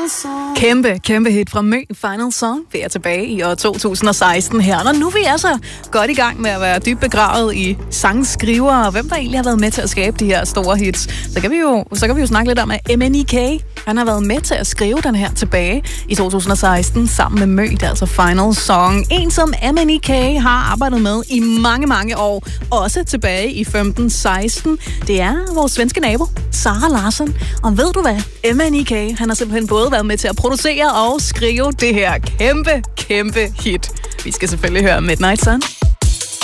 Kæmpe hit fra Mø, Final Song. Vi er tilbage i år 2016 her. Og nu vi er så godt i gang med at være dybt begravet i sangskrivere, og hvem der egentlig har været med til at skabe de her store hits, så kan vi jo snakke lidt om, at MNEK, han har været med til at skrive den her tilbage i 2016 sammen med Mø, det er altså Final Song. En, som MNEK har arbejdet med i mange år, også tilbage i 15-16. Det er vores svenske nabo, Sara Larsson. Og ved du hvad? MNEK, han har simpelthen både været med til at producere og skrive det her kæmpe hit. Vi skal selvfølgelig høre Midnight Sun.